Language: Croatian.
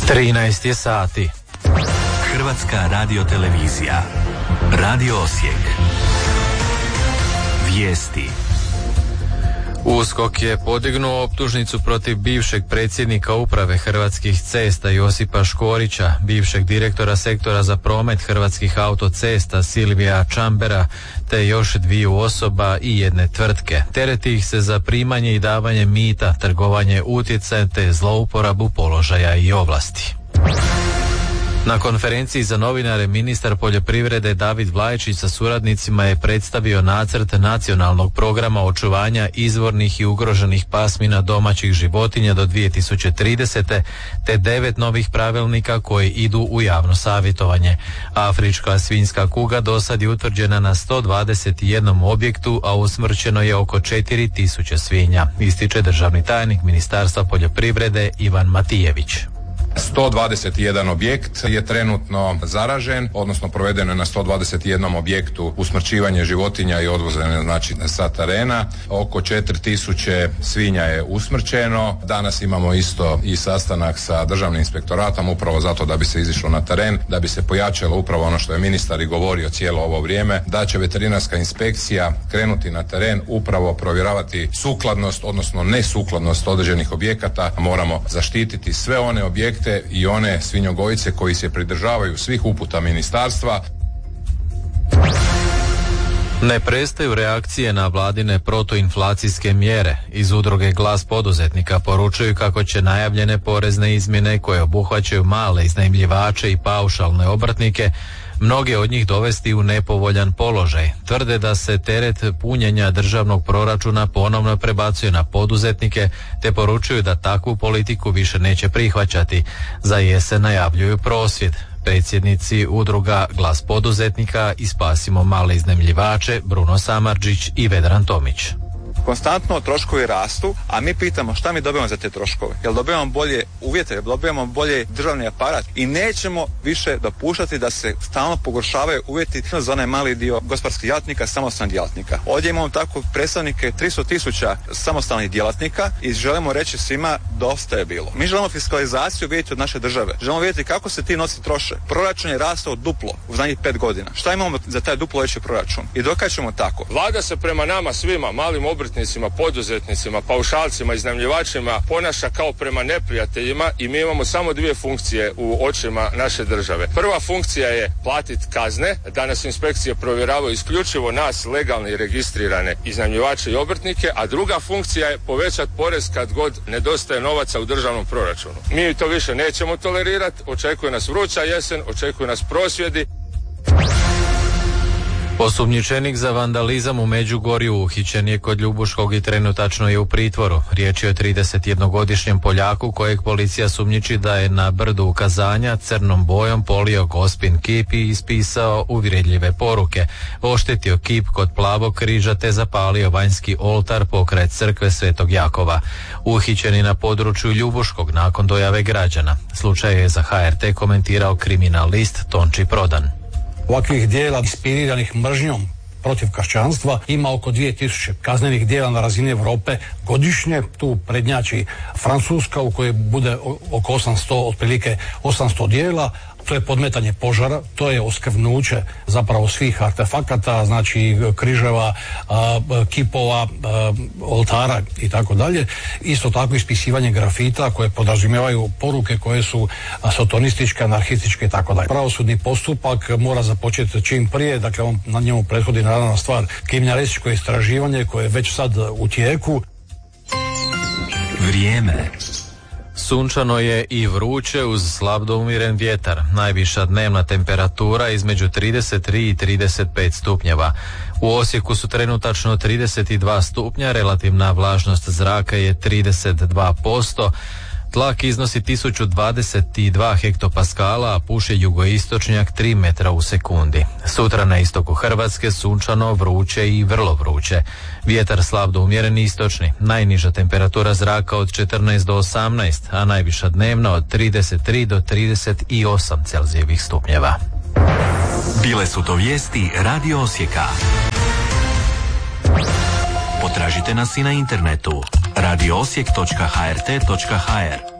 13 je sati. Hrvatska radiotelevizija. Radio Osijek. Vijesti. USKOK je podignuo optužnicu protiv bivšeg predsjednika uprave Hrvatskih cesta Josipa Škorića, bivšeg direktora sektora za promet Hrvatskih autocesta Silvija Čambera, te još 2 osoba i 1 tvrtke. Tereti ih se za primanje i davanje mita, trgovanje utjecajem te zlouporabu položaja i ovlasti. Na konferenciji za novinare ministar poljoprivrede David Vlajčić sa suradnicima je predstavio nacrt nacionalnog programa očuvanja izvornih i ugroženih pasmina domaćih životinja do 2030. te 9 novih pravilnika koji idu u javno savjetovanje. Afrička svinjska kuga dosad je utvrđena na 121 objektu, a usmrćeno je oko 4000 svinja, ističe državni tajnik Ministarstva poljoprivrede Ivan Matijević. 121 objekt je trenutno zaražen, odnosno provedeno je na 121 objektu usmrćivanje životinja i odvozene sa terena. Oko 4000 svinja je usmrćeno. Danas imamo isto i sastanak sa državnim inspektoratom upravo zato da bi se izišlo na teren, da bi se pojačalo upravo ono što je ministar i govorio cijelo ovo vrijeme, da će veterinarska inspekcija krenuti na teren upravo provjeravati sukladnost, odnosno nesukladnost određenih objekata. Moramo zaštititi sve one objekte i one svinjogojice koji se pridržavaju svih uputa ministarstva. Ne prestaju reakcije na vladine protuinflacijske mjere. Iz udruge Glas poduzetnika poručuju kako će najavljene porezne izmjene koje obuhvaćaju male iznajmljivače i paušalne obrtnike mnoge od njih dovesti u nepovoljan položaj. Tvrde da se teret punjenja državnog proračuna ponovno prebacuje na poduzetnike, te poručuju da takvu politiku više neće prihvaćati. Za jesen najavljuju prosvjed. Predsjednici udruga Glas poduzetnika i Spasimo male iznajmljivače Bruno Samardžić i Vedran Tomić. Konstantno troškovi rastu, a mi pitamo šta mi dobijamo za te troškove. Jel dobijamo bolje uvjete, jel dobijamo bolje državni aparat i nećemo više dopuštati da se stalno pogoršavaju uvjeti za onaj mali dio gospodarskih djelatnika, samostalnih djelatnika. Ovdje imamo tako predstavnike 300.000 samostalnih djelatnika i želimo reći svima dosta je bilo. Mi želimo fiskalizaciju vidjeti od naše države. Želimo vidjeti kako se ti novci troše. Proračun je rastao duplo u zadnjih 5 godina. Šta imamo za taj duplo veći proračun? I dokad ćemo tako? Vlada se prema nama svima, malim obrtnicima, poduzetnicima, paušalcima, iznajmljivačima ponaša kao prema neprijateljima i mi imamo samo 2 funkcije u očima naše države. Prva funkcija je platiti kazne, da nas inspekcije provjeravaju isključivo nas legalne i registrirane iznajmljivače i obrtnike, a druga funkcija je povećati porez kad god nedostaje novaca u državnom proračunu. Mi to više nećemo tolerirati, očekuje nas vruća jesen, očekuje nas prosvjedi. Osumnjičenik za vandalizam u Međugorju uhićen je kod Ljubuškog i trenutačno je u pritvoru. Riječ je o 31-godišnjem Poljaku kojeg policija sumnjiči da je na brdu ukazanja crnom bojom polio gospin kip i ispisao uvredljive poruke. Oštetio kip kod Plavog križa te zapalio vanjski oltar pokraj crkve Svetog Jakova. Uhićen je na području Ljubuškog nakon dojave građana. Slučaj je za HRT komentirao kriminalist Tonči Prodan. Ovakvih dijela inspiriranih mržnjom protiv kršćanstva ima oko 2000 kaznenih dijela na razini Europe godišnje. Tu prednjači Francuska u kojoj bude oko 800 dijela. To je podmetanje požara, to je oskvrnuće zapravo svih artefakata, znači križeva, kipova, oltara i tako dalje. Isto tako ispisivanje grafita koje podrazumijevaju poruke koje su satanističke, anarhističke i tako dalje. Pravosudni postupak mora započeti čim prije, dakle na njemu prethodi naravno stvar kriminalističko istraživanje koje je već sad u tijeku. Vrijeme. Sunčano je i vruće uz slab do umiren vjetar. Najviša dnevna temperatura između 33 i 35 stupnjeva. U Osijeku su trenutačno 32 stupnja, relativna vlažnost zraka je 32%. Tlak iznosi 1022 hektopaskala, a puše jugoistočnjak 3 metra u sekundi. Sutra na istoku Hrvatske sunčano, vruće i vrlo vruće. Vjetar slab do umjeren istočni. Najniža temperatura zraka od 14 do 18, a najviša dnevna od 33 do 38 Celzijevih stupnjeva. Bile su to vijesti Radio Osijeka. Potražite nas i na internetu radioosijek.hrt.hr.